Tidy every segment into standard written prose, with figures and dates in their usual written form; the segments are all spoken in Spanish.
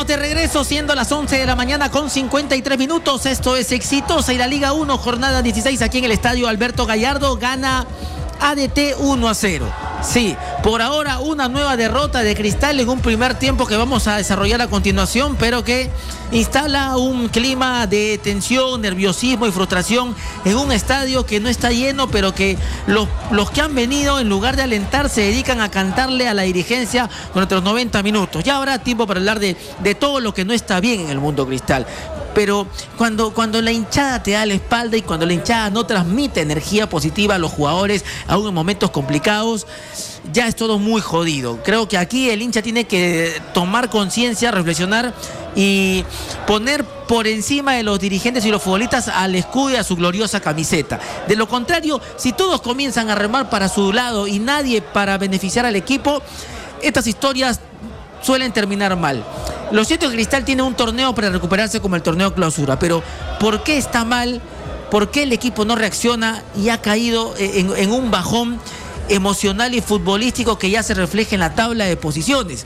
de regreso siendo las 11 de la mañana con 53 minutos. Esto es Exitosa y la Liga 1, jornada 16 aquí en el estadio Alberto Gallardo. Gana ADT 1-0. Sí, por ahora una nueva derrota de Cristal en un primer tiempo que vamos a desarrollar a continuación, pero que instala un clima de tensión, nerviosismo y frustración en un estadio que no está lleno, pero que los que han venido, en lugar de alentar, se dedican a cantarle a la dirigencia durante los 90 minutos. Ya habrá tiempo para hablar de todo lo que no está bien en el mundo Cristal. Pero cuando la hinchada te da la espalda y cuando la hinchada no transmite energía positiva a los jugadores, aún en momentos complicados, ya es todo muy jodido. Creo que aquí el hincha tiene que tomar conciencia, reflexionar y poner por encima de los dirigentes y los futbolistas al escudo y a su gloriosa camiseta. De lo contrario, si todos comienzan a remar para su lado y nadie para beneficiar al equipo, estas historias suelen terminar mal. Lo cierto es que Cristal tiene un torneo para recuperarse como el torneo clausura, pero ¿por qué está mal? ¿Por qué el equipo no reacciona y ha caído en un bajón emocional y futbolístico que ya se refleja en la tabla de posiciones?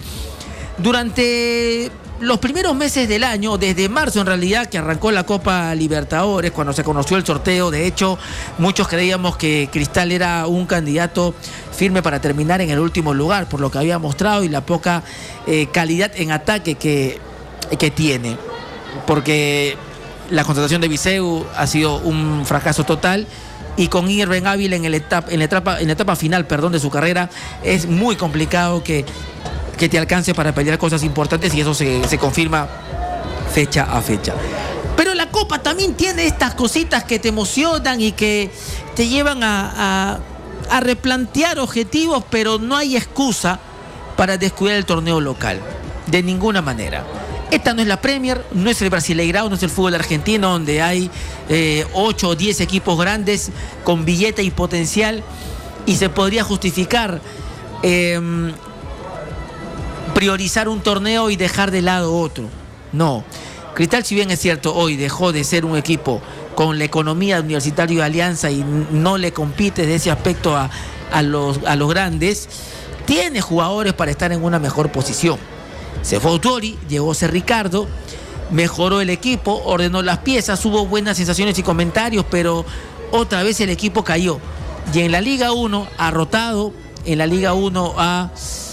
Durante los primeros meses del año, desde marzo en realidad, que arrancó la Copa Libertadores, cuando se conoció el sorteo, de hecho, muchos creíamos que Cristal era un candidato firme para terminar en el último lugar, por lo que había mostrado y la poca calidad en ataque que tiene. Porque la contratación de Viseu ha sido un fracaso total. Y con Irving Ávila en la etapa final, de su carrera, es muy complicado que te alcance para pelear cosas importantes, y eso se confirma fecha a fecha. Pero la Copa también tiene estas cositas que te emocionan y que te llevan a replantear objetivos, pero no hay excusa para descuidar el torneo local, de ninguna manera. Esta no es la Premier, no es el Brasileirao, no es el fútbol argentino, donde hay 8 o 10 equipos grandes con billete y potencial, y se podría justificar priorizar un torneo y dejar de lado otro. No. Cristal, si bien es cierto, hoy dejó de ser un equipo con la economía de Universitario de Alianza y no le compite de ese aspecto a los grandes, tiene jugadores para estar en una mejor posición. Se fue Autori, llegó Ricardo, mejoró el equipo, ordenó las piezas, hubo buenas sensaciones y comentarios, pero otra vez el equipo cayó. Y en la Liga 1 ha rotado, en la Liga 1 ha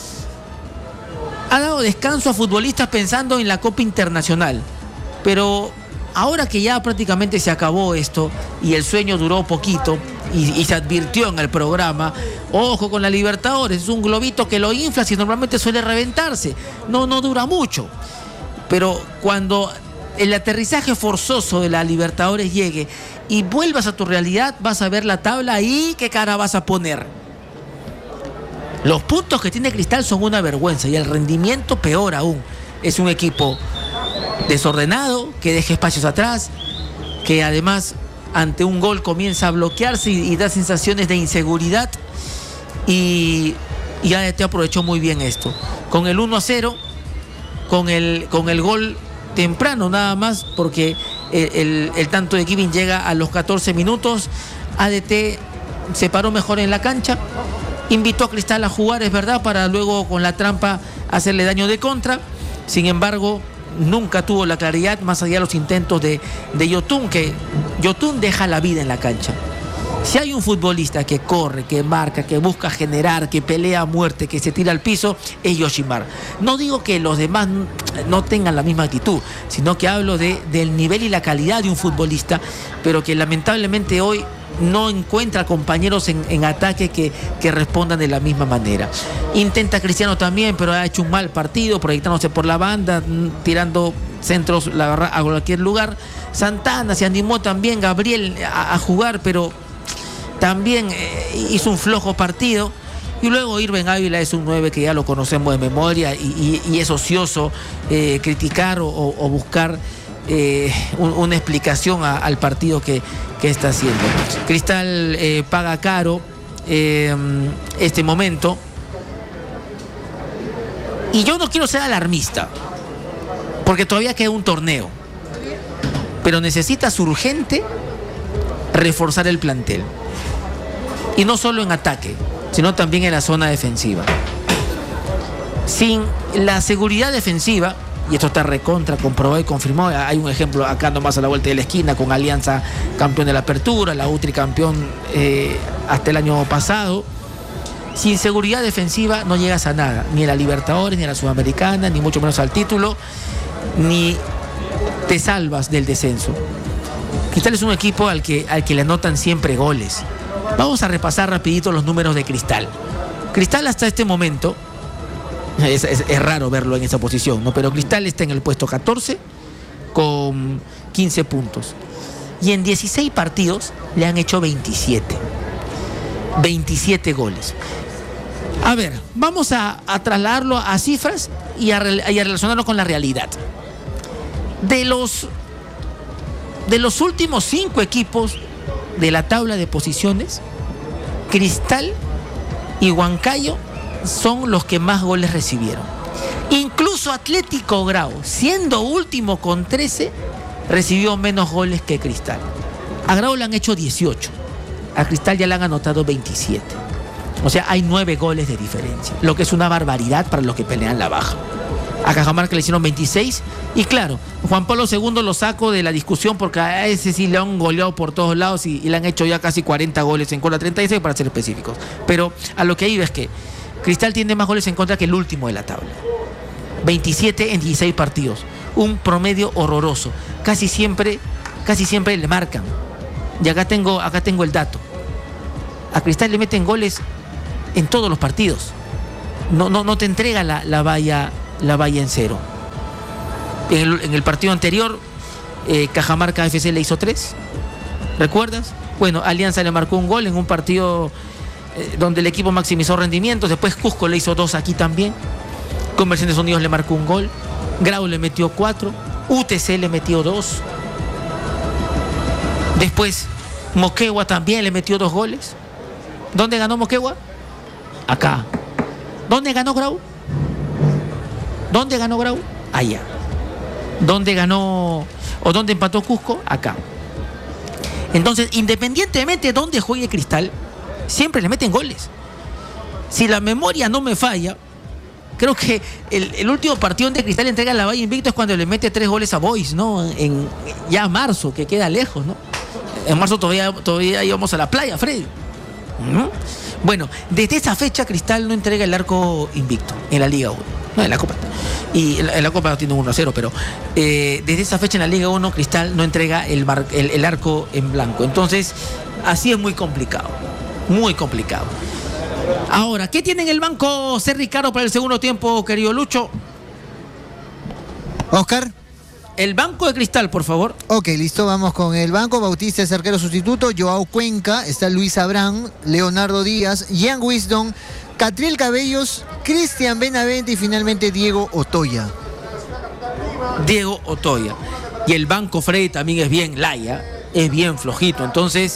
dado descanso a futbolistas pensando en la Copa Internacional. Pero ahora que ya prácticamente se acabó esto y el sueño duró poquito y se advirtió en el programa, ojo con la Libertadores, es un globito que lo inflas y normalmente suele reventarse, no dura mucho. Pero cuando el aterrizaje forzoso de la Libertadores llegue y vuelvas a tu realidad, vas a ver la tabla y qué cara vas a poner. Los puntos que tiene Cristal son una vergüenza y el rendimiento peor aún. Es un equipo desordenado, que deja espacios atrás, que además ante un gol comienza a bloquearse y da sensaciones de inseguridad, y ADT aprovechó muy bien esto. Con el 1-0, con el gol temprano nada más, porque el tanto de Kevin llega a los 14 minutos, ADT se paró mejor en la cancha, invitó a Cristal a jugar, es verdad, para luego con la trampa hacerle daño de contra. Sin embargo, nunca tuvo la claridad, más allá de los intentos de Yotun, que Yotun deja la vida en la cancha. Si hay un futbolista que corre, que marca, que busca generar, que pelea a muerte, que se tira al piso, es Yoshimar. No digo que los demás no tengan la misma actitud, sino que hablo del nivel y la calidad de un futbolista, pero que lamentablemente hoy no encuentra compañeros en ataque que respondan de la misma manera. Intenta Cristiano también, pero ha hecho un mal partido, proyectándose por la banda, tirando centros, la verdad, a cualquier lugar. Santana se animó también, Gabriel, a jugar, pero también hizo un flojo partido. Y luego Irving Ávila es un 9 que ya lo conocemos de memoria y es ocioso criticar o buscar una explicación al partido que está haciendo. Cristal paga caro este momento, y yo no quiero ser alarmista porque todavía queda un torneo, pero necesitas urgente reforzar el plantel, y no solo en ataque, sino también en la zona defensiva. Sin la seguridad defensiva, y esto está recontra comprobado y confirmado. Hay un ejemplo acá nomás a la vuelta de la esquina con Alianza campeón de la Apertura, la UTRI campeón hasta el año pasado. Sin seguridad defensiva no llegas a nada, ni a la Libertadores, ni a la Sudamericana, ni mucho menos al título, ni te salvas del descenso. Cristal es un equipo al que le anotan siempre goles. Vamos a repasar rapidito los números de Cristal. Cristal hasta este momento, es raro verlo en esa posición, ¿no? Pero Cristal está en el puesto 14 con 15 puntos. Y en 16 partidos le han hecho 27. 27 goles. A ver, vamos a trasladarlo a cifras y a relacionarlo con la realidad. De los últimos 5 equipos de la tabla de posiciones, Cristal y Huancayo son los que más goles recibieron. Incluso Atlético Grau, siendo último con 13, recibió menos goles que Cristal. A Grau le han hecho 18, a Cristal ya le han anotado 27. O sea, hay 9 goles de diferencia, lo que es una barbaridad para los que pelean la baja. A Cajamarca le hicieron 26 y claro, Juan Pablo II lo saco de la discusión porque a ese sí le han goleado por todos lados y le han hecho ya casi 40 goles en contra, 36 para ser específicos. Pero a lo que iba es que Cristal tiene más goles en contra que el último de la tabla. 27 en 16 partidos, un promedio horroroso. Casi siempre le marcan. Y acá tengo el dato. A Cristal le meten goles en todos los partidos. No te entrega la valla en cero. En el partido anterior, Cajamarca FC le hizo 3. ¿Recuerdas? Bueno, Alianza le marcó un gol en un partido donde el equipo maximizó rendimientos. Después Cusco le hizo 2 aquí también. Comerciantes Unidos le marcó un gol. Grau le metió 4. UTC le metió 2. Después Moquegua también le metió 2 goles. ¿Dónde ganó Moquegua? Acá. ¿Dónde ganó Grau? ¿Dónde ganó Grau? Allá. ¿Dónde ganó o dónde empató Cusco? Acá. Entonces, independientemente de dónde juegue Cristal, siempre le meten goles. Si la memoria no me falla, creo que el último partido donde Cristal entrega la valla invicto es cuando le mete 3 goles a Boys, ¿no? Ya marzo, que queda lejos, ¿no? En marzo todavía íbamos a la playa, Freddy. Bueno, desde esa fecha Cristal no entrega el arco invicto en la Liga 1. No, en la Copa. Y en la Copa tiene 1-0, pero desde esa fecha en la Liga 1 Cristal no entrega el arco en blanco. Entonces, así es muy complicado. Muy complicado. Ahora, ¿qué tiene en el banco C. Ricardo para el segundo tiempo, querido Lucho? Oscar. El banco de Cristal, por favor. Ok, listo, vamos con el banco. Bautista es arquero sustituto, Joao Cuenca, está Luis Abraham, Leonardo Díaz, Jean Wisdom, Catriel Cabellos, Cristian Benavente y finalmente Diego Otoya. Diego Otoya. Y el banco Freddy también es bien laya, es bien flojito. Entonces,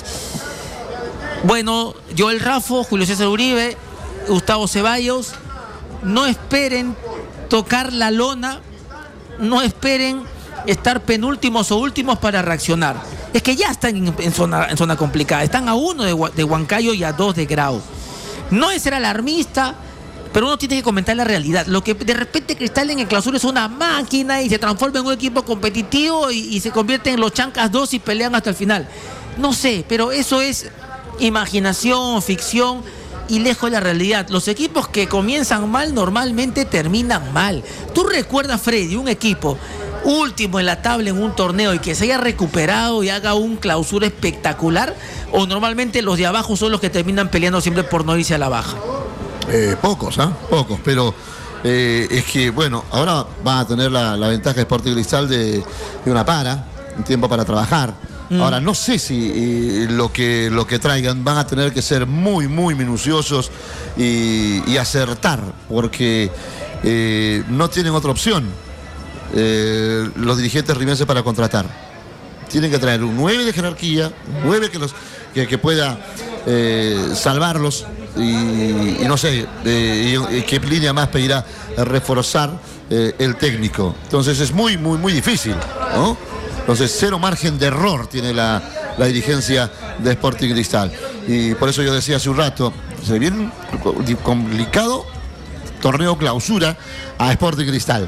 bueno, Joel Rafo, Julio César Uribe, Gustavo Ceballos, no esperen tocar la lona, no esperen estar penúltimos o últimos para reaccionar. Es que ya están en zona complicada. Están a 1 de Huancayo y a 2 de Grau. No es ser alarmista, pero uno tiene que comentar la realidad. Lo que de repente Cristal en el Clausura es una máquina y se transforma en un equipo competitivo y se convierte en los Chancas 2 y pelean hasta el final. No sé, pero eso es imaginación, ficción y lejos de la realidad. Los equipos que comienzan mal normalmente terminan mal. ¿Tú recuerdas, Freddy, un equipo último en la tabla en un torneo y que se haya recuperado y haga un Clausura espectacular? ¿O normalmente los de abajo son los que terminan peleando siempre por no irse a la baja? Pocos, pero es que, bueno, ahora va a tener la ventaja Sporting Cristal de un tiempo para trabajar. Ahora, no sé si lo que traigan van a tener que ser muy, muy minuciosos y acertar, porque no tienen otra opción los dirigentes rimenses para contratar. Tienen que traer un 9 de jerarquía, un 9 que pueda salvarlos y no sé, qué línea más pedirá reforzar el técnico. Entonces es muy, muy, muy difícil, ¿no? Entonces, 0 margen de error tiene la dirigencia de Sporting Cristal. Y por eso yo decía hace un rato, se viene un complicado torneo Clausura a Sporting Cristal.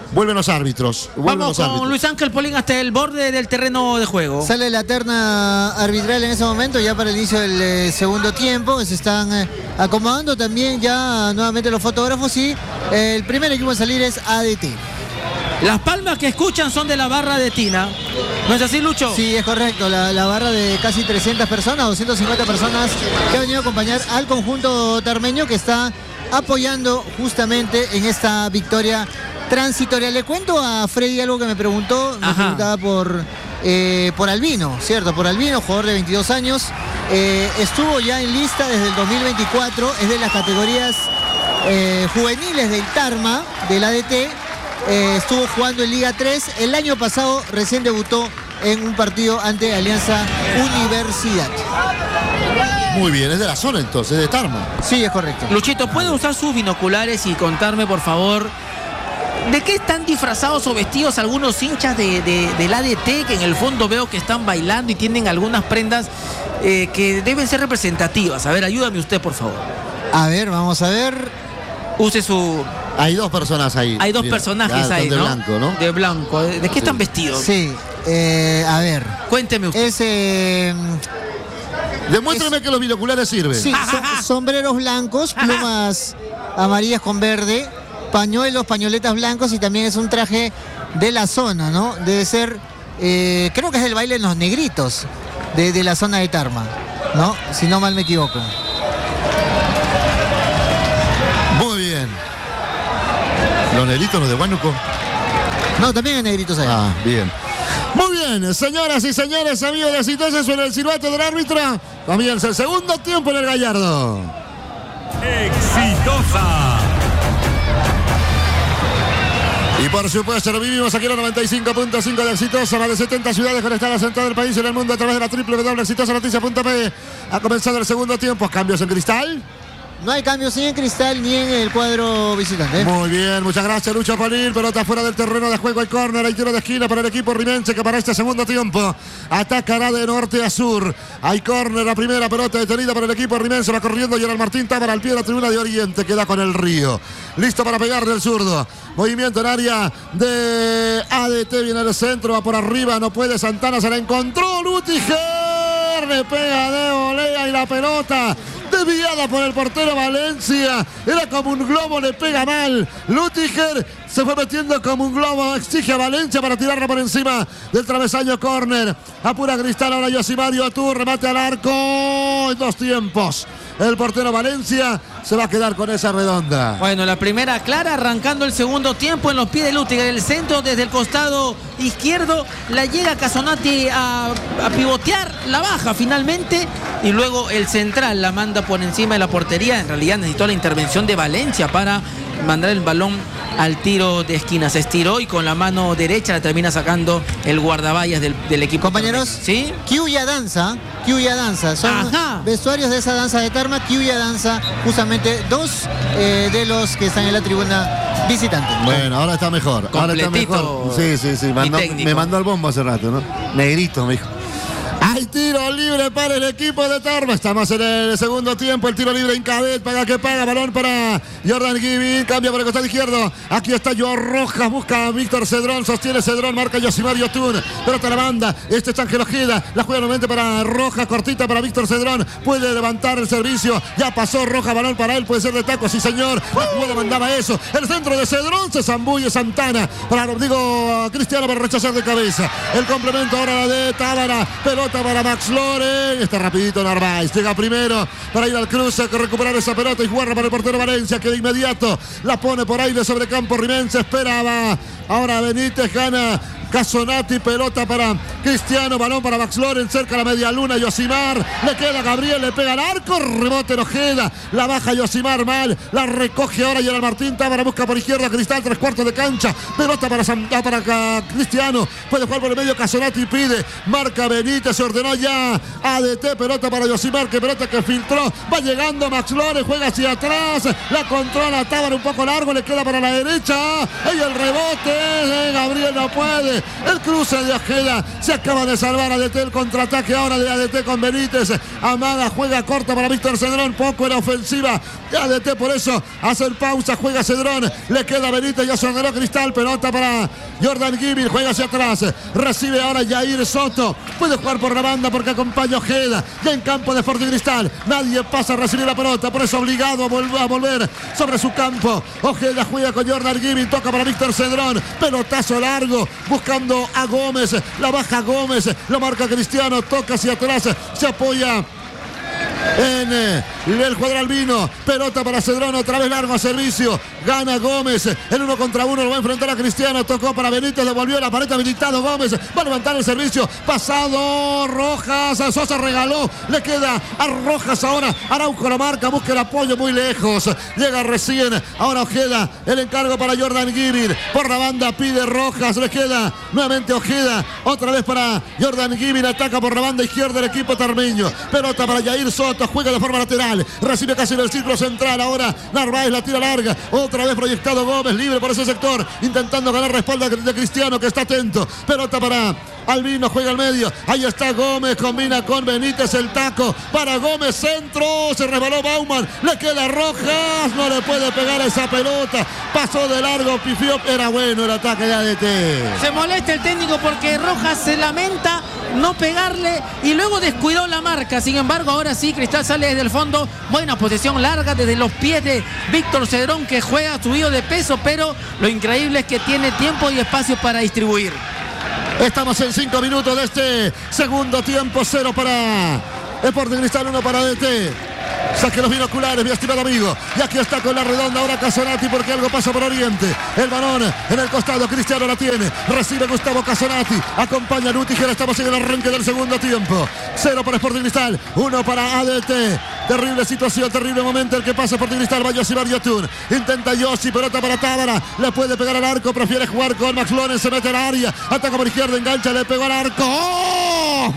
Vuelven los árbitros. Vamos con Luis Ángel Polín hasta el borde del terreno de juego. Sale la terna arbitral en ese momento, ya para el inicio del segundo tiempo. Se están acomodando también ya nuevamente los fotógrafos y el primer equipo a salir es ADT. Las palmas que escuchan son de la barra de Tina. ¿No es así, Lucho? Sí, es correcto. La barra de casi 300 personas, 250 personas que han venido a acompañar al conjunto tarmeño que está apoyando justamente en esta victoria transitoria. Le cuento a Freddy algo que me preguntó. Me preguntaba por Albino, ¿cierto? Por Albino, jugador de 22 años. Estuvo ya en lista desde el 2024. Es de las categorías juveniles del Tarma, del ADT. Estuvo jugando en Liga 3. El año pasado recién debutó en un partido ante Alianza Universidad. Muy bien, es de la zona entonces, de Tarma. Sí, es correcto. Luchito, ¿puede usar sus binoculares y contarme, por favor, de qué están disfrazados o vestidos algunos hinchas del ADT, que en el fondo veo que están bailando y tienen algunas prendas que deben ser representativas? A ver, ayúdame usted, por favor. A ver, vamos a ver. Use su... Hay dos personas ahí. Hay dos personajes ahí, de ¿no? blanco, ¿no? De blanco. ¿De qué están vestidos? Sí, a ver. Cuénteme usted. Demuéstrame que los binoculares sirven. Sí, sombreros blancos, plumas amarillas con verde, pañuelos, pañoletas blancos y también es un traje de la zona, ¿no? Debe ser, creo que es el baile en los negritos de la zona de Tarma, ¿no? Si no mal me equivoco. Muy bien. ¿Los negritos, los de Huánuco? No, también hay negritos ahí. Ah, bien. Muy bien, señoras y señores, amigos de Exitosa, suena el silbato del árbitro. Comienza el segundo tiempo en el Gallardo. Exitosa. Y por supuesto lo vivimos aquí en la 95.5 de Exitosa, más de 70 ciudades conectadas en todo el país y en el mundo a través de la www.exitosanoticia.pe. Ha comenzado el segundo tiempo. ¿Cambios en Cristal? No hay cambios ni en Cristal ni en el cuadro visitante. Muy bien, muchas gracias, Lucho Polín. Pelota fuera del terreno de juego, hay córner, hay tiro de esquina para el equipo rimense que para este segundo tiempo atacará de norte a sur. Hay córner, la primera pelota detenida por el equipo rimense, va corriendo Gerald Martín Tábara al pie de la tribuna de Oriente, queda con el Río. Listo para pegarle el zurdo. Movimiento en área de ADT, viene el centro, va por arriba, no puede, Santana se la encontró, Lutiger, le pega de volea y la pelota desviada por el portero Valencia. Era como un globo, le pega mal. Lutiger se fue metiendo como un globo. Exige a Valencia para tirarla por encima del travesaño. Córner. Apura Cristal. Ahora Yosimario Atú. Remate al arco. En dos tiempos. El portero Valencia se va a quedar con esa redonda. Bueno, la primera clara, arrancando el segundo tiempo en los pies de Lutiger. El centro desde el costado izquierdo. La llega Casonati a pivotear. La baja finalmente. Y luego el central la manda por encima de la portería. En realidad necesitó la intervención de Valencia para mandar el balón al tiro de esquina. Se estiró y con la mano derecha la termina sacando el guardaballas del equipo. Compañeros, ¿sí? Kiuya danza. Son vestuarios de esa danza de Tarma. Kiuya danza justamente dos de los que están en la tribuna visitante. Bueno, ahora está mejor. Ahora está mejor. Sí. Me mandó al bombo hace rato, ¿no? Negrito, me dijo. Hay tiro libre para el equipo de Tarma. Estamos en el segundo tiempo. El tiro libre Incabet. Paga que paga. Balón para Jordan Givin. Cambia por el costado izquierdo. Aquí está Joao Rojas. Busca a Víctor Cedrón. Sostiene Cedrón. Marca Yosimario Tun. Pelota a la banda. Este es Ángel Ojeda. La juega nuevamente para Rojas. Cortita para Víctor Cedrón. Puede levantar el servicio. Ya pasó Rojas. Balón para él. Puede ser de taco. Sí, señor. La jugada mandaba eso. El centro de Cedrón. Se zambulle Santana. Cristiano para rechazar de cabeza. El complemento ahora de Tábara. Pelota para Max Loren. Está rapidito Narváez. Llega primero para ir al cruce, recuperar esa pelota y jugarla para el portero Valencia, que de inmediato la pone por aire sobre campo rimense. Esperaba. Ahora Benítez gana. Casonati, pelota para Cristiano, balón para Max Loren, cerca la media luna, Yosimar, le queda Gabriel, le pega al arco, rebote en Ojeda, la baja Yosimar mal, la recoge ahora Gerald Martín Tábara, busca por izquierda Cristal, 3/4 de cancha, pelota para Cristiano, puede jugar por el medio, Casonati pide, marca Benítez, se ordenó ya ADT, pelota para Yosimar, que pelota que filtró, va llegando Max Loren, juega hacia atrás, la controla Tábara un poco largo, le queda para la derecha, ahí el rebote, Gabriel no puede. El cruce de Ojeda, Se acaba de salvar ADT el contraataque ahora de ADT con Benítez. Amada juega corta para Víctor Cedrón. Poco en ofensiva de ADT, por eso hacen pausa. Juega Cedrón. Le queda Benítez. Ya se ordenó Cristal. Pelota para Jordan Gibbs. Juega hacia atrás. Recibe ahora Jair Soto. Puede jugar por la banda porque acompaña Ojeda. Ya en campo de Sporting Cristal. Nadie pasa a recibir la pelota. Por eso obligado a volver sobre su campo. Ojeda juega con Jordan Gibbs. Toca para Víctor Cedrón. Pelotazo largo. Buscando a Gómez. La baja Gómez. Lo marca Cristiano. Toca hacia atrás. Se apoya en el cuadro albino. Pelota para Cedrón, otra vez largo a servicio. Gana Gómez. El 1 contra 1 lo va a enfrentar a Cristiano. Tocó para Benítez, devolvió la pared habilitado Gómez. Va a levantar el servicio. Pasado Rojas. Sosa regaló. Le queda a Rojas ahora. Araujo la marca. Busca el apoyo muy lejos. Llega recién. Ahora Ojeda. El encargo para Jordan Gibbs. Por la banda pide Rojas. Le queda nuevamente Ojeda. Otra vez para Jordan Gibbs. Ataca por la banda izquierda el equipo tarmeño. Pelota para Jair Soto. Juega de forma lateral. Recibe casi en el círculo central. Ahora Narváez la tira larga. Otra vez proyectado Gómez. Libre por ese sector. Intentando ganar respaldo de Cristiano, que está atento. Pelota para Albino. Juega al medio. Ahí está Gómez. Combina con Benítez. El taco para Gómez. Centro. Se resbaló Bauman. Le queda Rojas. No le puede pegar esa pelota. Pasó de largo. Pifió. Era bueno el ataque de ADT. Se molesta el técnico porque Rojas se lamenta no pegarle y luego descuidó la marca. Sin embargo, ahora sí, Cristal sale desde el fondo. Buena posesión larga desde los pies de Víctor Cedrón, que juega subido de peso, pero lo increíble es que tiene tiempo y espacio para distribuir. Estamos en 5 minutos de este segundo tiempo. 0 para Sporting Cristal, 1 para ADT. Saque los binoculares, mi estimado amigo. Y aquí está con la redonda ahora Casonati, porque algo pasa por Oriente. El balón en el costado, Cristiano la tiene. Recibe Gustavo Casonati. Acompaña a Nutiger. Estamos en el arranque del segundo tiempo. 0 para Sporting Cristal, 1 para ADT. Terrible situación, terrible momento el que pasa Sporting Cristal. Va Yossi Barriotún. Intenta Yossi, pelota para Tábara. Le puede pegar al arco, prefiere jugar con Max Lorenz. Se mete al área. Ataca por izquierda, engancha, le pegó al arco. ¡Oh!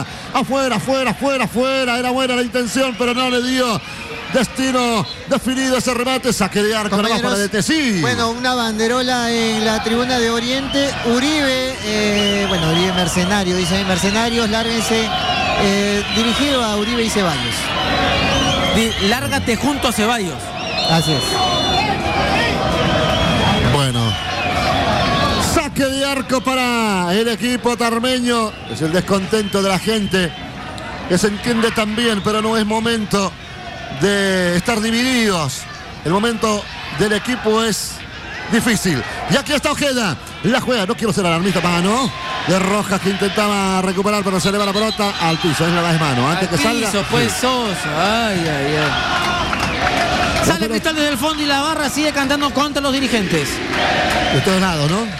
Afuera. Era buena la intención, pero no le dio destino definido ese remate. Saque de arco nada más para ADT. Sí. Bueno, una banderola en la tribuna de Oriente. Uribe, Uribe mercenario, dicen mercenarios, lárguense. Dirigido a Uribe y Ceballos. Lárgate junto a Ceballos. Así es. Bueno. Saque de arco para el equipo tarmeño. Es el descontento de la gente, que se entiende también, pero no es momento de estar divididos. El momento del equipo es difícil. Y aquí está Ojeda. La juega, no quiero ser alarmista, mano de Rojas, que intentaba recuperar, pero se le va la pelota al piso. Es la de mano. Antes al que salga. Piso, pues Sosa. Ay. Sale Cristal desde el fondo y la barra sigue cantando contra los dirigentes. De todos lados, ¿no?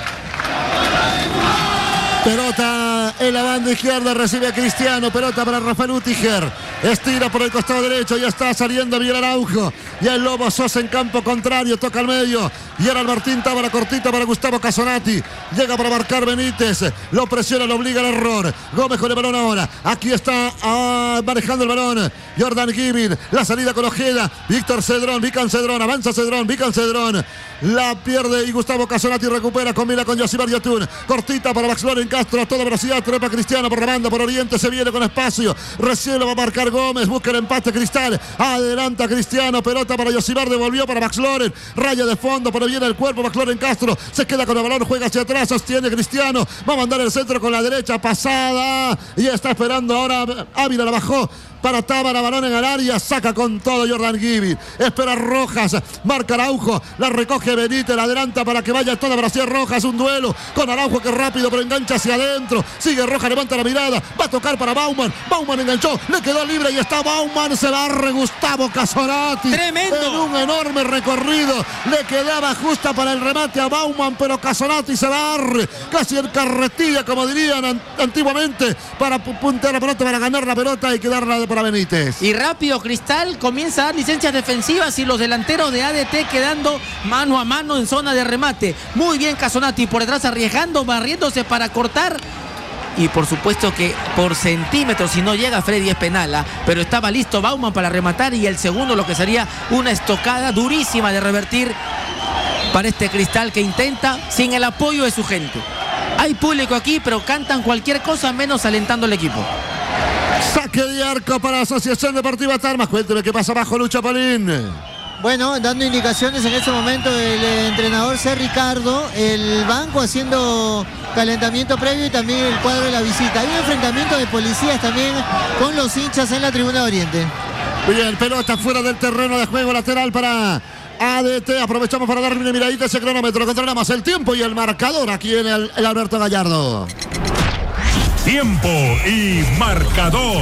Pelota en la banda izquierda, recibe Cristiano. Pelota para Rafael Utiger. Estira por el costado derecho. Ya está saliendo Miguel Araujo. Ya el Lobo Sosa en campo contrario. Toca al medio. Y ahora el Martín Tábara, cortita para Gustavo Casonati. Llega para marcar Benítez. Lo presiona, lo obliga al error. Gómez con el balón ahora. Aquí está manejando el balón Jordan Gibbs. La salida con Ojeda. Víctor Cedrón, Vican Cedrón. Avanza Cedrón, Vican Cedrón. La pierde y Gustavo Casonati recupera. Combina con Yossi Barriotún. Cortita para Max Lorenz Castro. A toda velocidad. Trepa Cristiano por la banda, por Oriente. Se viene con espacio. Recién lo va a marcar Gómez. Busca el empate Cristal. Adelanta Cristiano. Pelota para Yosibar. Devolvió para Max Lorenz. Raya de fondo. Pero viene el cuerpo. Max Lorenz Castro se queda con el balón. Juega hacia atrás. Sostiene Cristiano. Va a mandar el centro con la derecha. Pasada. Y está esperando ahora. Ávila la bajó para Tábara, balón en el área, saca con todo Jordan Gibbs, espera Rojas, marca Araujo, la recoge Benítez, la adelanta para que vaya toda Brasil. Rojas, un duelo con Araujo que rápido, pero engancha hacia adentro, sigue Rojas, levanta la mirada, va a tocar para Bauman enganchó, le quedó libre y está Bauman, se barre Gustavo Casonati. Tremendo. En un enorme recorrido, le quedaba justa para el remate a Bauman, pero Casonati se barre, casi en carretilla, como dirían antiguamente, para puntear la pelota, para ganar la pelota y quedarla para Benítez. Y rápido Cristal comienza a dar licencias defensivas y los delanteros de ADT quedando mano a mano en zona de remate. Muy bien Casonati por detrás arriesgando, barriéndose para cortar. Y por supuesto que por centímetros, si no llega Freddy es penal, pero estaba listo Bauman para rematar y el segundo lo que sería una estocada durísima de revertir para este Cristal que intenta sin el apoyo de su gente. Hay público aquí, pero cantan cualquier cosa menos alentando al equipo. Saque de arco para la Asociación Deportiva Tarma. Cuénteme qué pasa abajo, Lucho Polín. Bueno, dando indicaciones en este momento el entrenador C. Ricardo, el banco haciendo calentamiento previo y también el cuadro de la visita. Hay un enfrentamiento de policías también con los hinchas en la tribuna Oriente. Bien, pelota fuera del terreno de juego, lateral para ADT. Aprovechamos para darle una miradita a ese cronómetro. Controlamos el tiempo y el marcador aquí en el Alberto Gallardo. Tiempo y marcador.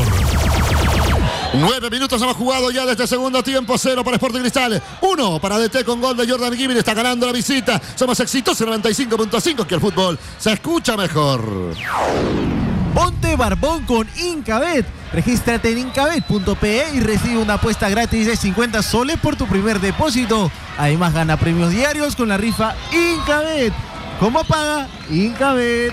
9 minutos hemos jugado ya desde el segundo tiempo. 0 para Sporting Cristal, 1 para ADT con gol de Jordan Gibbin. Está ganando la visita. Somos exitosos 95.5, que el fútbol se escucha mejor. Ponte barbón con Incabet. Regístrate en incabet.pe y recibe una apuesta gratis de 50 soles por tu primer depósito. Además gana premios diarios con la rifa Incabet. ¿Cómo paga? Incabet.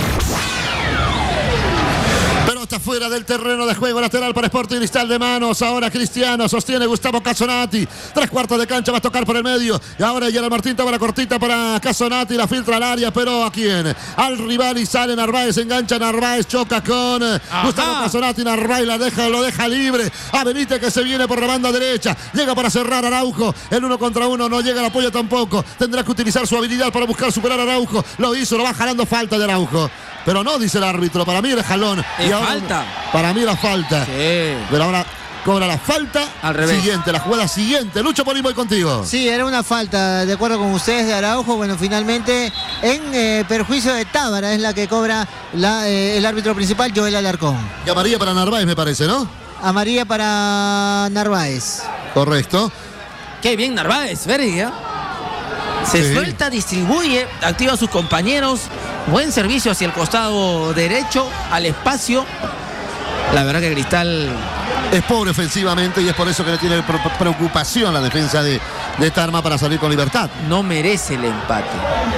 Pelota fuera del terreno de juego, lateral para Sporting Cristal, de manos. Ahora Cristiano sostiene Gustavo Casonati. 3/4 de cancha, va a tocar por el medio. Y ahora Gerald Martín toma la cortita para Casonati. La filtra al área, pero ¿a quién? Al rival, y sale Narváez. Engancha Narváez, choca con Gustavo Casonati. Narváez lo deja libre. A Benítez, que se viene por la banda derecha. Llega para cerrar Araujo. El 1 contra 1, no llega el apoyo tampoco. Tendrá que utilizar su habilidad para buscar superar a Araujo. Lo hizo, lo va jalando, falta de Araujo. Pero no, dice el árbitro, para mí el jalón. Y ahora, falta. Para mí la falta. Sí. Pero ahora cobra la falta al revés. Siguiente, la jugada siguiente. Lucho Polín, voy contigo. Sí, era una falta, de acuerdo con ustedes, de Araujo. Bueno, finalmente en perjuicio de Tábara es la que cobra el árbitro principal, Joel Alarcón. Y amarilla para Narváez, me parece, ¿no? Amarilla para Narváez. Correcto. Qué bien Narváez, Verga. Se suelta, distribuye, activa a sus compañeros. Buen servicio hacia el costado derecho, al espacio. La verdad que Cristal es pobre ofensivamente y es por eso que le tiene preocupación la defensa de Tarma para salir con libertad. No merece el empate.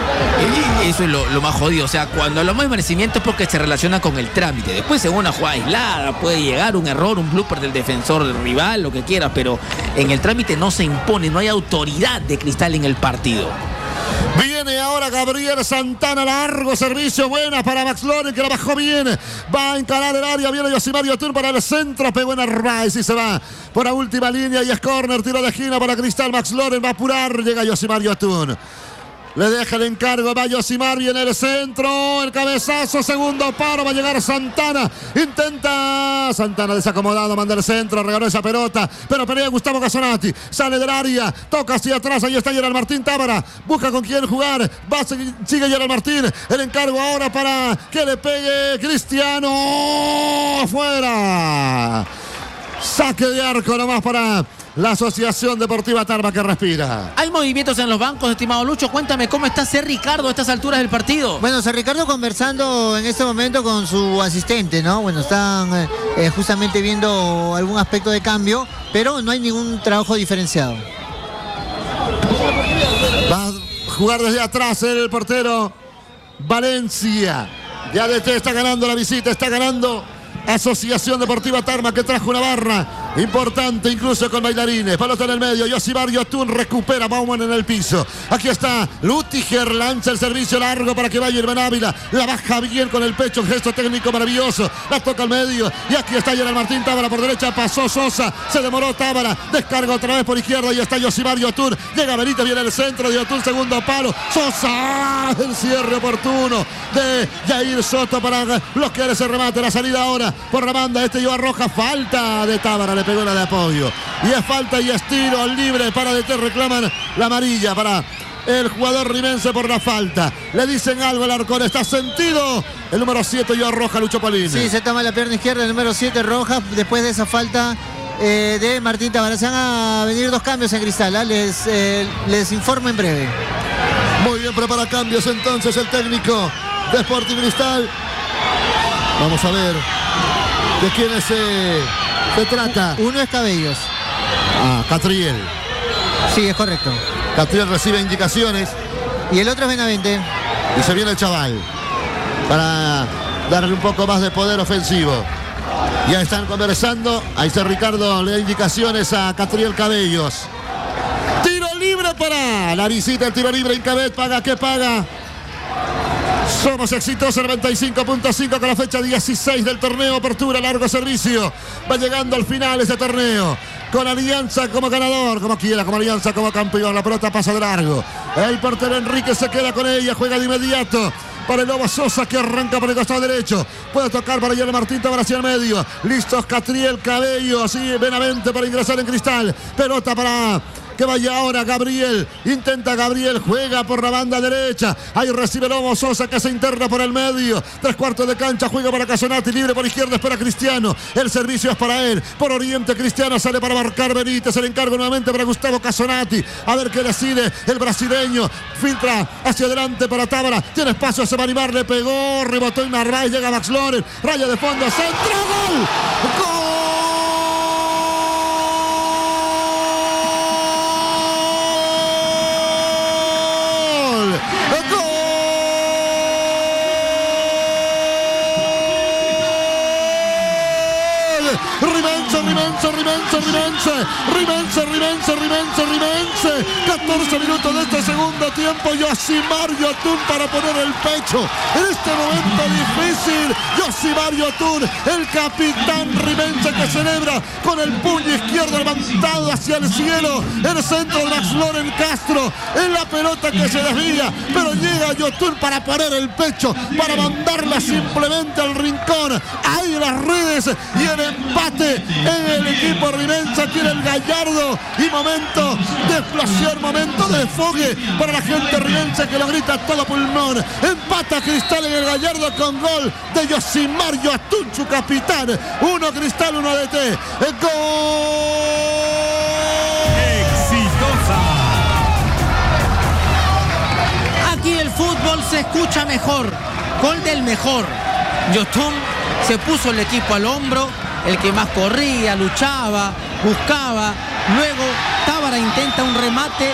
Eso es lo más jodido. O sea, cuando hablamos de merecimiento es porque se relaciona con el trámite. Después, en una jugada aislada, puede llegar un error, un blooper del defensor del rival, lo que quiera, pero en el trámite no se impone, no hay autoridad de Cristal en el partido. Viene ahora Gabriel Santana, largo servicio, buena para Max Loren, que la bajó bien. Va a encarar el área, viene Yosimar Yotun para el centro, pegó en Narváez y se va por la última línea y es córner, tiro de esquina para Cristal. Max Loren va a apurar, llega Yosimar Yotun. Le deja el encargo, va Yosimar, viene el centro, el cabezazo, segundo paro, va a llegar Santana, intenta, Santana desacomodado, manda el centro, regaló esa pelota, pero pelea Gustavo Casonati, sale del área, toca hacia atrás, ahí está Gerald Martín Tábara, busca con quién jugar, sigue Gerald Martín, el encargo ahora para que le pegue Cristiano, afuera, saque de arco nomás para la Asociación Deportiva Tarma, que respira. Hay movimientos en los bancos, estimado Lucho. Cuéntame cómo está C. Ricardo a estas alturas del partido. Bueno, C. Ricardo conversando en este momento con su asistente, ¿no? Bueno, están justamente viendo algún aspecto de cambio, pero no hay ningún trabajo diferenciado. Va a jugar desde atrás el portero Valencia. Ya ADT está ganando la visita, está ganando Asociación Deportiva Tarma, que trajo una barra importante, incluso con bailarines. Pelota en el medio, Yosimar Yotun recupera, Bauman en el piso. Aquí está Lutiger, lanza el servicio largo para que vaya Irben Ávila. La baja bien con el pecho, un gesto técnico maravilloso. La toca al medio y aquí está Gerald Martín Tábara por derecha, pasó Sosa, se demoró Tábara, descarga otra vez por izquierda y está Yosimar Yotun. Llega Benítez, viene el centro de Yotun, segundo palo. Sosa, el cierre oportuno de Jair Soto para bloquear ese remate. La salida ahora por la banda, lleva roja, falta de Tábara, le pegó la de apoyo. Y es falta y es tiro libre para DT, reclaman la amarilla para el jugador rimense por la falta. Le dicen algo al Arcón, está sentido. El número 7 lleva roja, Lucho Polín. Sí, se toma la pierna izquierda, el número 7 roja, después de esa falta de Martín Tábara. Se van a venir dos cambios en Cristal, ¿eh? Les informo en breve. Muy bien, prepara cambios entonces el técnico de Sporting Cristal. Vamos a ver de quiénes se trata. Uno es Cabellos. Catriel. Sí, es correcto. Catriel recibe indicaciones. Y el otro es Benavente. Y se viene el chaval para darle un poco más de poder ofensivo. Ya están conversando. Ahí está Ricardo, le da indicaciones a Catriel Cabellos. Tiro libre para la visita, el tiro libre. Incabet paga, ¿qué paga? Somos exitosos 95.5 con la fecha 16 del torneo Apertura Largo Servicio. Va llegando al final ese torneo. Con Alianza como ganador, como quiera, como Alianza como campeón. La pelota pasa de largo. El portero Enrique se queda con ella, juega de inmediato para el Lobo Sosa, que arranca por el costado derecho. Puede tocar para Guillermo Martín, Tábara hacia el medio. Listos Catriel, Cabello, así Benavente para ingresar en Cristal. Pelota para que vaya ahora Gabriel. Intenta Gabriel, juega por la banda derecha. Ahí recibe Lobo Sosa, que se interna por el medio. 3/4 de cancha, juega para Casonati, libre por izquierda, espera Cristiano. El servicio es para él. Por oriente Cristiano sale para marcar Benítez. El encargo nuevamente para Gustavo Casonati. A ver qué decide el brasileño. Filtra hacia adelante para Tábara. Tiene espacio, se va a animar, le pegó, rebotó y Narváez, llega Max Loren. Raya de fondo, centro, gol. ¡Gol! Rimense. 14 minutos de este segundo tiempo. Yosimar Yotun para poner el pecho en este momento difícil. Yosimar Yotun, el capitán Rimense, que celebra con el puño izquierdo levantado hacia el cielo. El centro de Max Loren Castro. En la pelota que se desvía, pero llega Yotun para poner el pecho, para mandarla simplemente al rincón. Ahí las redes y el empate en el equipo rimense. Tiene el Gallardo y momento de explosión, momento de desfogue para la gente rimense, que lo grita a todo pulmón. Empata Cristal en el Gallardo con gol de Yosimar Yotun, su capitán. 1 Cristal, 1 ADT. El gol. Exitosa. Aquí el fútbol se escucha mejor. Gol del mejor. Yotun se puso el equipo al hombro, el que más corría, luchaba, buscaba. Luego Tábara intenta un remate,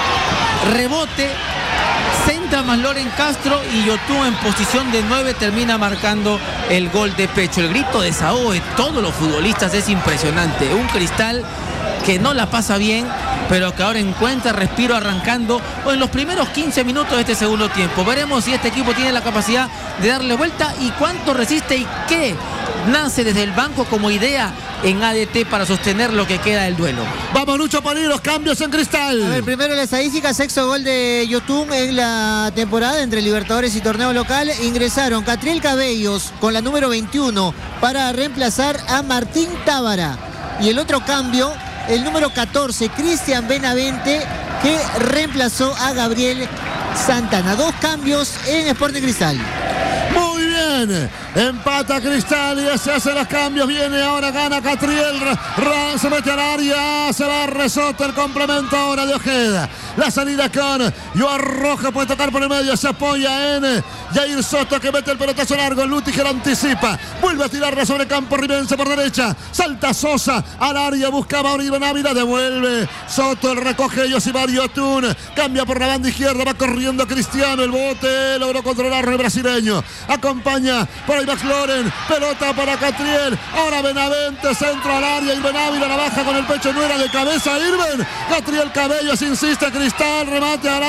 rebote, centra más Loren Castro y Yotun en posición de 9 termina marcando el gol de pecho. El grito de desahogo de todos los futbolistas es impresionante. Un Cristal que no la pasa bien, pero que ahora encuentra respiro arrancando en los primeros 15 minutos de este segundo tiempo. Veremos si este equipo tiene la capacidad de darle vuelta y cuánto resiste y qué nace desde el banco como idea en ADT para sostener lo que queda del duelo. Vamos, Lucho, para ir los cambios en Cristal. A ver, primero la estadística, sexto gol de Yotun en la temporada entre Libertadores y torneo local. Ingresaron Catriel Cabellos con la número 21 para reemplazar a Martín Tábara. Y el otro cambio, el número 14, Cristian Benavente, que reemplazó a Gabriel Santana. 2 cambios en Sporting Cristal. Muy bien, empata Cristal y se hace los cambios. Viene ahora, gana Catriel, se mete al área, se va Resoto, el complemento ahora de Ojeda. La salida con Joao Rojas, puede tocar por el medio, se apoya en Jair Soto, que mete el pelotazo largo. Lutiger anticipa, vuelve a tirarla sobre campo rimense por derecha. Salta Sosa al área, buscaba a Iván Ávila, devuelve Soto, el recoge Yosimar Yotun, cambia por la banda izquierda, va corriendo Cristiano, el bote, logró controlarlo el brasileño. Acompaña por ahí Max Loren, pelota para Catriel, ahora Benavente, centro al área, Iván Ávila la baja con el pecho, no era de cabeza Irben. Catriel Cabellos insiste, Cristal, remate al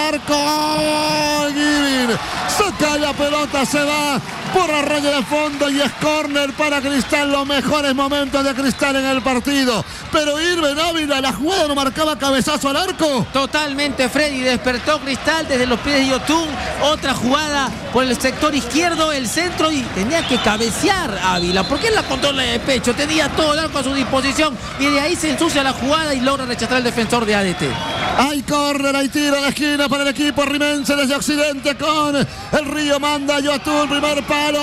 arco. Givin saca la pelota, se va por la raya de fondo y es córner para Cristal. Los mejores momentos de Cristal en el partido, pero Irben Ávila, la jugada no marcaba cabezazo al arco. Totalmente, Freddy, despertó Cristal desde los pies de Yotun. Otra jugada por el sector izquierdo, el centro, y tenía que cabecear Ávila, porque él la controla de pecho, tenía todo el arco a su disposición y de ahí se ensucia la jugada y logra rechazar el defensor de ADT. Hay córner, hay tiro de esquina para el equipo rimense desde Occidente con el Río, manda Yotun, primer palo.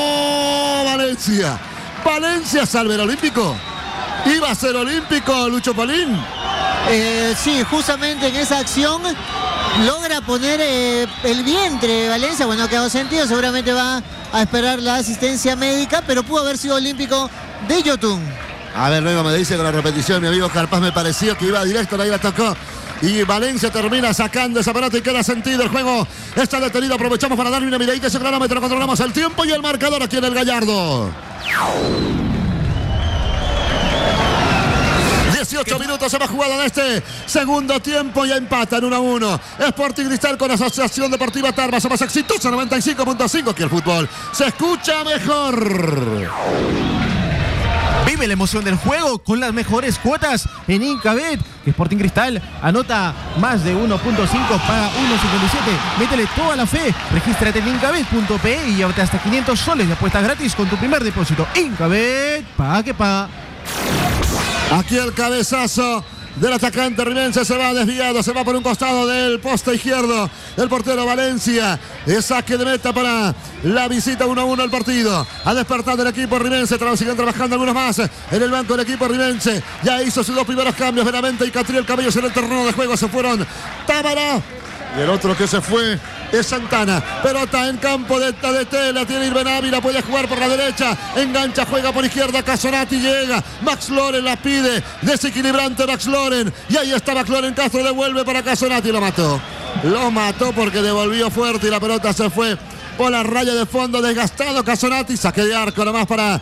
Valencia salve el olímpico. Iba a ser olímpico Lucho Polín. Sí, justamente en esa acción logra poner el vientre Valencia. Bueno, ha quedado sentido, seguramente va a esperar la asistencia médica, pero pudo haber sido olímpico de Yotun. A ver, luego me dice con la repetición mi amigo Carpaz, me pareció que iba directo, ahí la tocó. Y Valencia termina sacando esa pelota y queda sentido. El juego está detenido. Aprovechamos para darle una miradita a ese cronómetro. Controlamos el tiempo y el marcador aquí en el Gallardo. 18 minutos se va jugado en este segundo tiempo y empatan 1-1. Sporting Cristal con Asociación Deportiva Tarma. Más exitosa, 95.5, que el fútbol se escucha mejor. Vive la emoción del juego con las mejores cuotas en Incabet. Sporting Cristal anota más de 1.5, paga 1.57. Métele toda la fe. Regístrate en incabet.pe y llévate hasta 500 soles de apuestas gratis con tu primer depósito. Incabet, paga que paga. Aquí el cabezazo del atacante rimense se va desviado, se va por un costado del poste izquierdo del portero Valencia. Es saque de meta para la visita 1-1 al partido. Ha despertado el equipo rimense, siguen trabajando algunos más en el banco del equipo rimense. Ya hizo sus dos primeros cambios, Benavente y Catriel Cabellos en el terreno de juego. Se fueron Tábara y el otro que se fue es Santana. Pelota en campo de la tiene Irben Ávila, puede jugar por la derecha, engancha, juega por izquierda, Casonati llega, Max Loren la pide, desequilibrante Max Loren, y ahí está Max Loren, Castro devuelve para Casonati, lo mató porque devolvió fuerte y la pelota se fue por la raya de fondo, desgastado Casonati, saque de arco nomás para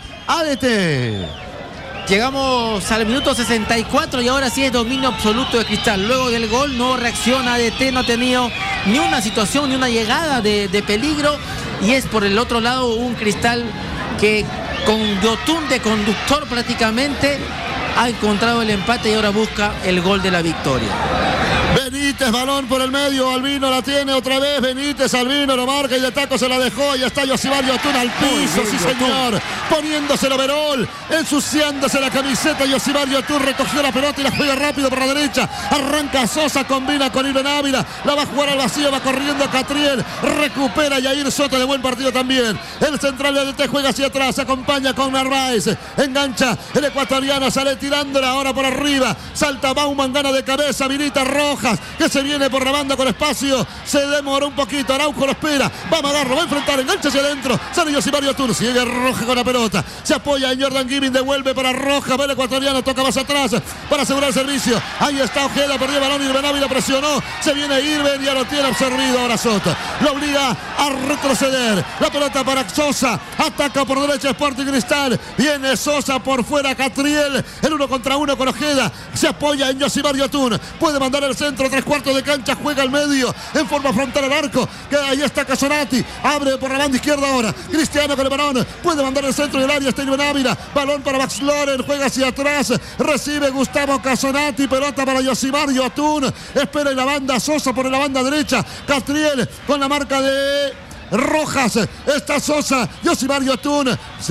ADT. Llegamos al minuto 64 y ahora sí es dominio absoluto de Cristal. Luego del gol no reacciona ADT, no ha tenido ni una situación, ni una llegada de peligro. Y es por el otro lado un Cristal que con Yotun de conductor prácticamente ha encontrado el empate y ahora busca el gol de la victoria. Benítez, balón por el medio, Albino la tiene otra vez, Benítez, Albino lo marca y de taco se la dejó, y está Yosivar Yotun al piso, sí señor, poniéndose el overol, ensuciándose la camiseta. Yosivar Yotun recogió la pelota y la juega rápido por la derecha, arranca Sosa, combina con Irben Ávila, la va a jugar al vacío, va corriendo Catriel, recupera Yair Soto, de buen partido también, el central de ADT juega hacia atrás, acompaña con Narváez, engancha el ecuatoriano, sale tirándola ahora por arriba, salta Bauman, gana de cabeza, habilita Rojas, que se viene por la banda con espacio, se demoró un poquito, Araujo lo espera, va a agarrarlo, va a enfrentar, engancha hacia adentro, sale Yosivar Yotun, sigue Rojas con la pelota, se apoya en Jordan Gibbing, devuelve para Rojas, va el ecuatoriano, toca más atrás para asegurar el servicio, ahí está Ojeda, perdió el balón, Irben Ávila presionó, se viene Irben, ya lo tiene absorbido ahora Soto, lo obliga a retroceder, la pelota para Sosa, ataca por derecha Sporting Cristal, viene Sosa por fuera, Catriel, el 1 contra 1 con Ojeda, se apoya en Yosivar Yotun, puede mandar el centro, 3/4 de cancha, juega al medio, en forma frontal al arco, que ahí está Casonati, abre por la banda izquierda ahora, Cristiano con el balón, puede mandar el centro del área, está Irben Ávila, balón para Max Loren, juega hacia atrás, recibe Gustavo Casonati, pelota para Yosivar Yotun, espera en la banda Sosa por la banda derecha, Catriel con la marca de Rojas, está Sosa, Yosivar Yotun,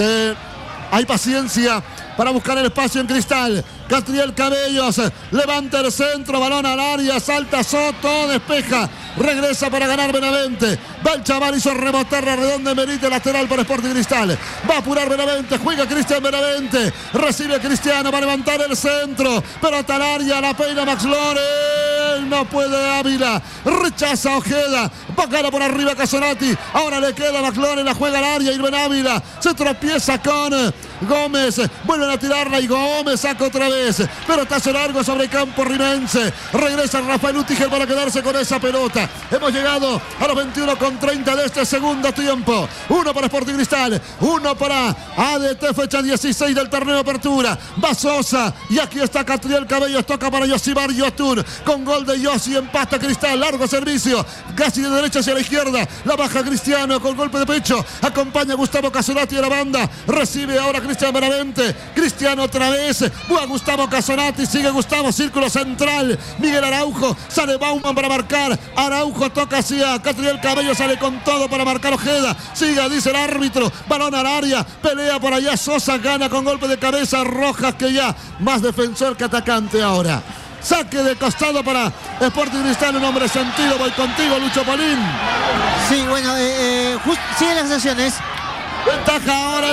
hay paciencia para buscar el espacio en Cristal. Catriel Cabellos levanta el centro, balón al área, salta Soto, despeja, regresa para ganar Benavente. Va el chaval, hizo rebotar la redonda en Benítez, lateral para Sporting Cristal. Va a apurar Benavente, juega Cristian Benavente, recibe Cristiano, va a levantar el centro, pelota al área, la peina Max Loren, no puede Ávila, rechaza Ojeda, va a cara por arriba Casonati, ahora le queda Max Loren, la juega al área, Irben Ávila, se tropieza con Gómez, vuelven a tirarla y Gómez saca otra vez, pelotazo largo sobre el campo rimense, regresa Rafael Utiger para quedarse con esa pelota. Hemos llegado a los 21:30 de este segundo tiempo, 1 para Sporting Cristal, 1 para ADT, fecha 16 del torneo de apertura. Va Sosa y aquí está Catriel Cabellos, toca para Yosivar Yotun, con gol de Yossi, empata Cristal, largo servicio, casi de derecha hacia la izquierda, la baja Cristiano con golpe de pecho, acompaña Gustavo Casonati de la banda, recibe ahora Cristian Benavente, Cristiano otra vez, va Gustavo Casonati, sigue Gustavo, círculo central, Miguel Araujo, sale Bauman para marcar, Araujo toca hacia Catriel Cabello, sale con todo para marcar Ojeda, siga, dice el árbitro, balón al área, pelea por allá, Sosa gana con golpe de cabeza, Rojas que ya más defensor que atacante ahora. Saque de costado para Sporting Cristal, un hombre sentido, voy contigo Lucho Polín. Sí, bueno, siguen las acciones. Ventaja ahora el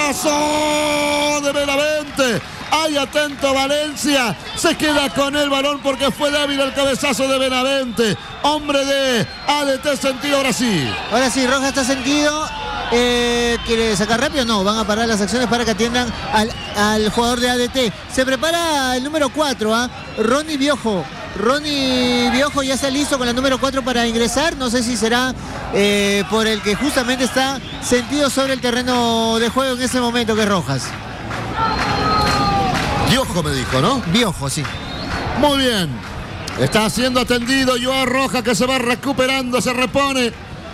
cabezazo de Benavente. Ay, atento Valencia, se queda con el balón porque fue débil el cabezazo de Benavente. Hombre de ADT sentido ahora sí. Ahora sí, Rojas está sentido. ¿Quiere sacar rápido? No, van a parar las acciones para que atiendan al jugador de ADT. Se prepara el número 4, Ronnie Biojo. Ronnie Biojo ya está listo con la número 4 para ingresar. No sé si será por el que justamente está sentido sobre el terreno de juego en ese momento, que es Rojas. Piojo me dijo, ¿no? Piojo, sí. Muy bien. Está siendo atendido Joao Rojas, que se va recuperando, se repone.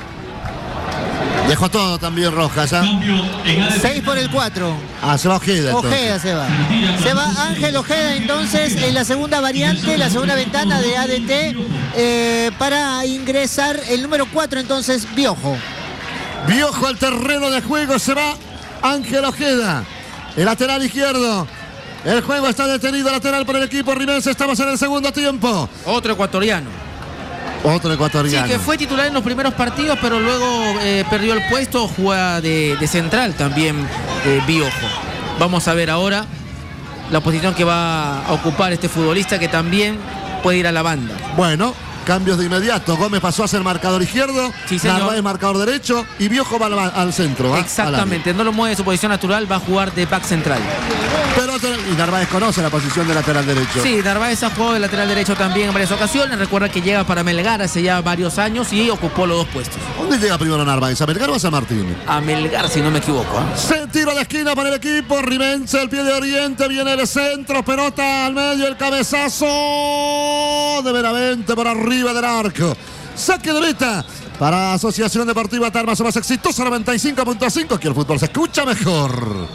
Dejó todo también Rojas, ¿ah? 6 por el 4. Ah, se va Ojeda entonces. Ojeda se va. Se va Ángel Ojeda entonces en la segunda variante, la segunda ventana de ADT, para ingresar el número 4 entonces, Piojo. Piojo al terreno de juego, se va Ángel Ojeda. El lateral izquierdo. El juego está detenido, lateral por el equipo rimense. Estamos en el segundo tiempo. Otro ecuatoriano. Otro Sí, ecuatoriano. que fue titular en los primeros partidos, pero luego perdió el puesto, juega de central también Piojo. Vamos a ver ahora la posición que va a ocupar este futbolista, que también puede ir a la banda. Bueno, cambios de inmediato. Gómez pasó a ser marcador izquierdo, Sí, señor. Narváez marcador derecho y Piojo va al centro. ¿va? Exactamente, no lo mueve de su posición natural, va a jugar de back central. Y Narváez conoce la posición de lateral derecho. Sí, Narváez ha jugado de lateral derecho también en varias ocasiones. Recuerda que llega para Melgar hace ya varios años y ocupó los dos puestos. ¿Dónde llega primero Narváez? ¿A Melgar o a San Martín? A Melgar, si no me equivoco. Se tira de esquina para el equipo rimense, el pie de Oriente, viene el centro, pelota al medio, el cabezazo de Benavente por arriba del arco. Saque de meta para Asociación Deportiva Tarma, más exitosa, 95.5, que el fútbol se escucha mejor.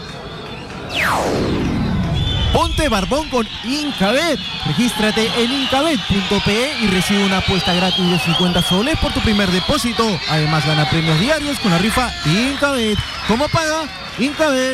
Ponte barbón con Incabet. Regístrate en incabet.pe y recibe una apuesta gratis de 50 soles por tu primer depósito. Además gana premios diarios con la rifa Incabet. ¿Cómo paga? Incabet.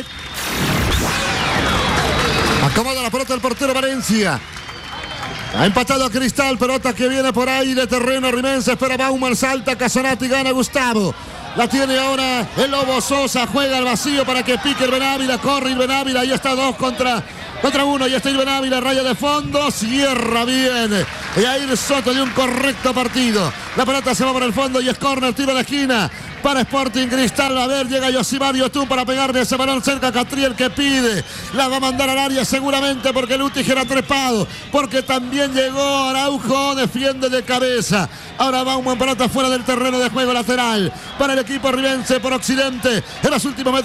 Acomoda la pelota el portero Valencia. Ha empatado Cristal, pelota que viene por ahí de terreno rimense, espera Bauman, salta Casonati, gana Gustavo. La tiene ahora el Lobo Sosa, juega al vacío para que pique el Benávila, corre el Benávila, ahí está 2 contra 1, y está el Benávila, raya de fondo, cierra bien. Y ahí Soto de un correcto partido. La pelota se va por el fondo y es córner, tiro de esquina para Sporting Cristal. A ver, llega Yosimario tú para pegarle ese balón cerca a Catriel, que pide. La va a mandar al área seguramente porque Luttig era trepado, porque también llegó Araujo, defiende de cabeza. Ahora Bauman, pelota fuera del terreno de juego, lateral para el equipo ribense por occidente. En los últimos metros